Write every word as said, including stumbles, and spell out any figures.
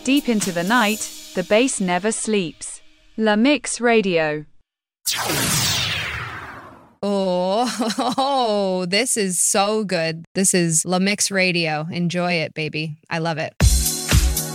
Deep into the night, the bass never sleeps. La Mix Radio. Oh, this is so good. This is La Mix Radio. Enjoy it, baby. I love it.